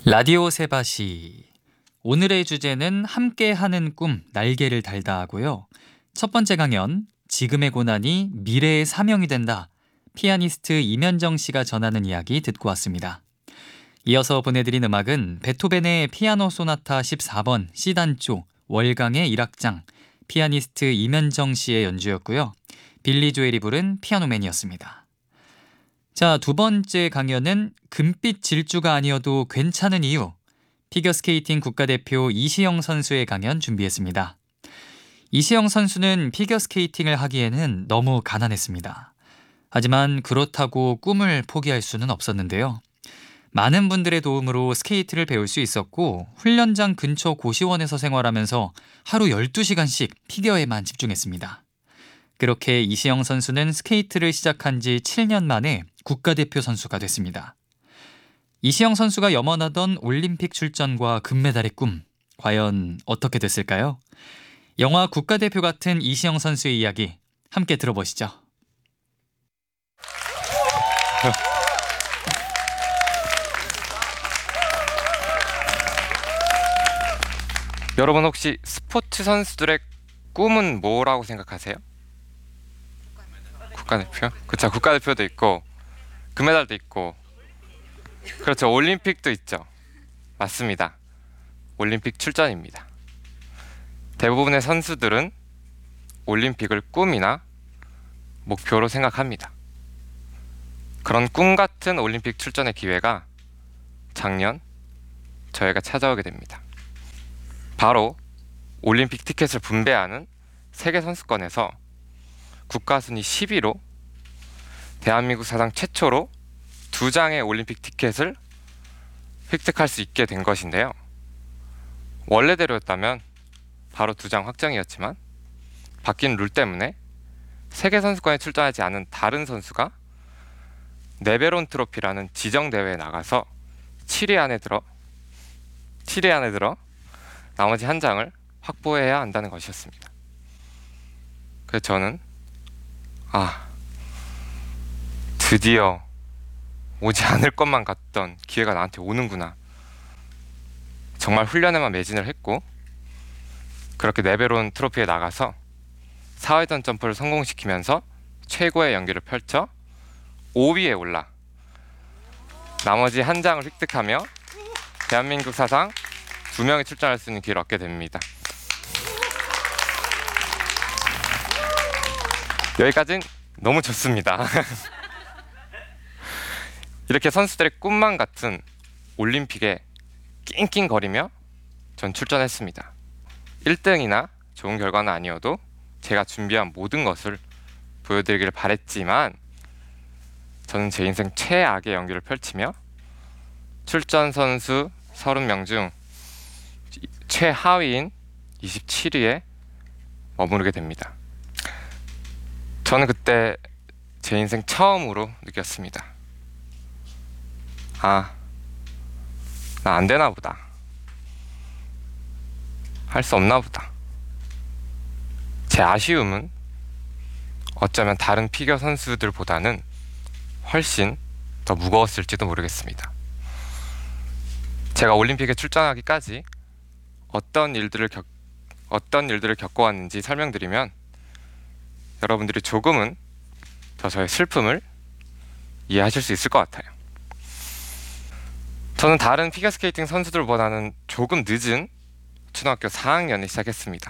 라디오 세바시. 오늘의 주제는 함께하는 꿈, 날개를 달다 하고요. 첫 번째 강연, 지금의 고난이 미래의 사명이 된다. 피아니스트 이면정 씨가 전하는 이야기 듣고 왔습니다. 이어서 보내드린 음악은 베토벤의 피아노 소나타 14번 C단조 월강의 1악장, 피아니스트 이면정 씨의 연주였고요. 빌리 조엘이 부른 피아노맨이었습니다. 자, 두 번째 강연은 금빛 질주가 아니어도 괜찮은 이유, 피겨스케이팅 국가대표 이시영 선수의 강연 준비했습니다. 이시영 선수는 피겨스케이팅을 하기에는 너무 가난했습니다. 하지만 그렇다고 꿈을 포기할 수는 없었는데요. 많은 분들의 도움으로 스케이트를 배울 수 있었고 훈련장 근처 고시원에서 생활하면서 하루 12시간씩 피겨에만 집중했습니다. 그렇게 이시영 선수는 스케이트를 시작한 지 7년 만에 국가대표 선수가 됐습니다. 이시영 선수가 염원하던 올림픽 출전과 금메달의 꿈, 과연 어떻게 됐을까요? 영화 국가대표 같은 이시영 선수의 이야기 함께 들어보시죠. 여러분 혹시 스포츠 선수들의 꿈은 뭐라고 생각하세요? 국가대표? 그쵸, 국가대표도 있고 금메달도 있고 그렇죠, 올림픽도 있죠. 맞습니다. 올림픽 출전입니다. 대부분의 선수들은 올림픽을 꿈이나 목표로 생각합니다. 그런 꿈 같은 올림픽 출전의 기회가 작년 저희가 찾아오게 됩니다. 바로 올림픽 티켓을 분배하는 세계선수권에서 국가순위 10위로 대한민국 사상 최초로 2장의 올림픽 티켓을 획득할 수 있게 된 것인데요. 원래대로였다면 바로 2장 확정이었지만 바뀐 룰 때문에 세계선수권에 출전하지 않은 다른 선수가 네베론 트로피라는 지정 대회에 나가서 7위 안에 들어 나머지 한 장을 확보해야 한다는 것이었습니다. 그래서 저는 드디어 오지 않을 것만 같던 기회가 나한테 오는구나. 정말 훈련에만 매진을 했고 그렇게 네베론 트로피에 나가서 4회전 점프를 성공시키면서 최고의 연기를 펼쳐 5위에 올라 나머지 한 장을 획득하며 대한민국 사상 2명이 출전할 수 있는 기회를 얻게 됩니다. 여기까지는 너무 좋습니다. 이렇게 선수들의 꿈만 같은 올림픽에 낑낑거리며 전 출전했습니다. 1등이나 좋은 결과는 아니어도 제가 준비한 모든 것을 보여드리길 바랬지만 저는 제 인생 최악의 연기를 펼치며 출전 선수 30명 중 최하위인 27위에 머무르게 됩니다. 저는 그때 제 인생 처음으로 느꼈습니다. 나 안 되나 보다. 할 수 없나 보다. 제 아쉬움은 어쩌면 다른 피겨 선수들보다는 훨씬 더 무거웠을지도 모르겠습니다. 제가 올림픽에 출전하기까지 어떤 일들을 겪어왔는지 설명드리면 여러분들이 조금은 더 저의 슬픔을 이해하실 수 있을 것 같아요. 저는 다른 피겨스케이팅 선수들보다는 조금 늦은 초등학교 4학년에 시작했습니다.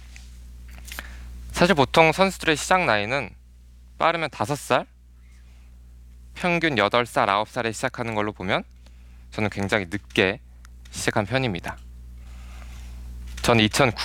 사실 보통 선수들의 시작 나이는 빠르면 5살, 평균 8살, 9살에 시작하는 걸로 보면 저는 굉장히 늦게 시작한 편입니다. 저는